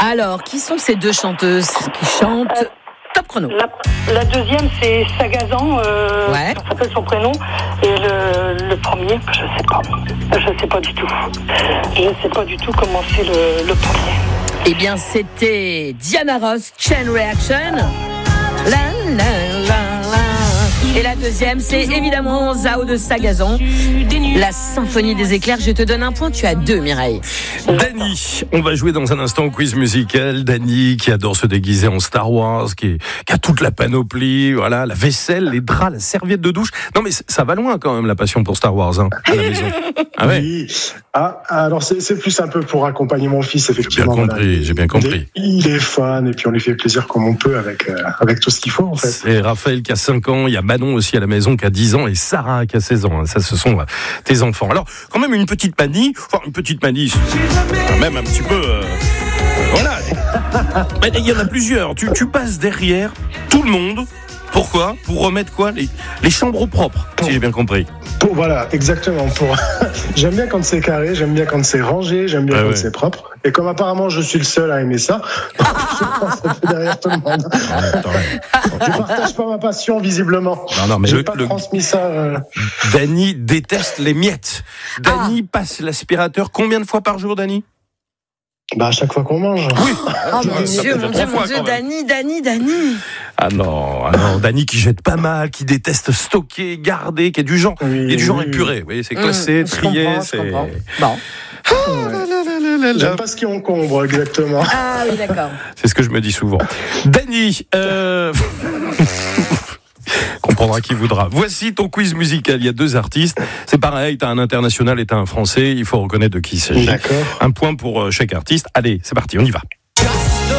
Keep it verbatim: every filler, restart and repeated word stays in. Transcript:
Alors, qui sont ces deux chanteuses qui chantent euh, Top chrono. La, la deuxième, c'est Sagazan, euh, ouais. ça s'appelle son prénom. Et le, le premier, je sais pas. Je sais pas du tout. Je sais pas du tout comment c'est le, le premier. Eh bien, c'était Diana Ross, Chain Reaction. La, la, la, la. Et la deuxième, c'est évidemment Zao de Sagazan, la symphonie des éclairs. Je te donne un point, tu as deux, Mireille. Dany, on va jouer dans un instant au quiz musical. Dany, qui adore se déguiser en Star Wars, qui, est, qui a toute la panoplie, voilà, la vaisselle, les draps, la serviette de douche. Non, mais ça va loin quand même, la passion pour Star Wars, hein, à la maison. Ah ouais. Oui. Ah, alors c'est, c'est plus un peu pour accompagner mon fils, effectivement. J'ai bien compris, voilà. j'ai bien compris. Il est fan, et puis on lui fait plaisir comme on peut avec, euh, avec tout ce qu'il faut, en fait. C'est Raphaël qui a cinq ans, il y a Manon aussi à la maison qui a dix ans, et Sarah qui a seize ans. Ça, ce sont euh, tes enfants. Alors, quand même une petite manie, enfin une petite manie, quand même un petit peu... Euh, voilà. Mais il y en a plusieurs. Tu, tu passes derrière tout le monde. Pourquoi ? Pour remettre quoi ? les, les chambres propres, pour, si j'ai bien compris. Pour, voilà, exactement. Pour... J'aime bien quand c'est carré, j'aime bien quand c'est rangé, j'aime bien ah quand ouais. c'est propre. Et comme apparemment je suis le seul à aimer ça, je passe un peu derrière tout le monde. Je partage pas ma passion, visiblement. Non, non, mais j'ai le, pas le... transmis ça. Euh... Dany déteste les miettes. Dany ah. passe l'aspirateur combien de fois par jour, Dany ? Bah, à chaque fois qu'on mange. Oui. Oh mon Dieu, mon Dieu, mon Dieu, Dany, Dany, Dany. Ah non, ah non, Dany qui jette pas mal, qui déteste stocker, garder, qui est du genre, oui, qui est du genre oui, épuré. Vous voyez, c'est classé, mmh, trié, comprends, c'est. Bon. Ah, ouais. là, là, là, là. J'aime pas ce qui encombre, exactement. Ah oui, d'accord. C'est ce que je me dis souvent. Dany, euh... comprendra qui voudra. Voici ton quiz musical. Il y a deux artistes. C'est pareil, t'as un international et t'as un français. Il faut reconnaître de qui il s'agit. D'accord. Un point pour chaque artiste. Allez, c'est parti, on y va.